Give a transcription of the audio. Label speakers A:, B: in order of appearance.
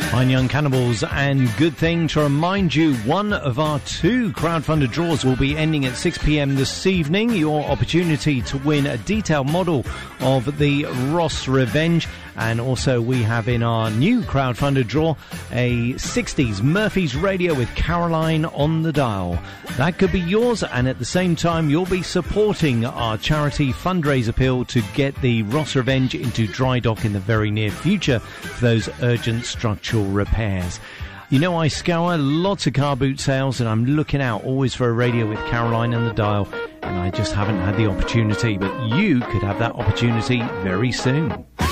A: Fine Young Cannibals, and good thing to remind you, one of our 2 crowdfunded draws will be ending at 6 p.m. this evening. Your opportunity to win a detailed model of the Ross Revenge, and also we have in our new crowdfunded draw a 60s Murphy's Radio with Caroline on the dial. That could be yours, and at the same time you'll be supporting our charity fundraise appeal to get the Ross Revenge into dry dock in the very near future for those urgent structural repairs. You know, I scour lots of car boot sales, and I'm looking out always for a radio with Caroline on the dial, and I just haven't had the opportunity, but you could have that opportunity very soon.